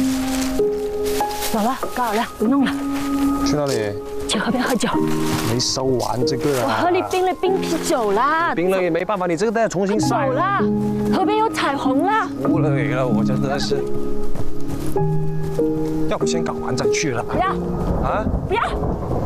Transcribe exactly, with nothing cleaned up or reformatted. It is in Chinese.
走了，搞好了，不弄了， 去哪里？ 去河边喝酒。 没收完这个我啊！ 和你冰了冰啤酒啦。 冰了也没办法，你这个再重新晒。 走啦，河边有彩虹啦。 无了了，我真的是。要不先搞完再去了吧？ 不要， 啊？ 不要。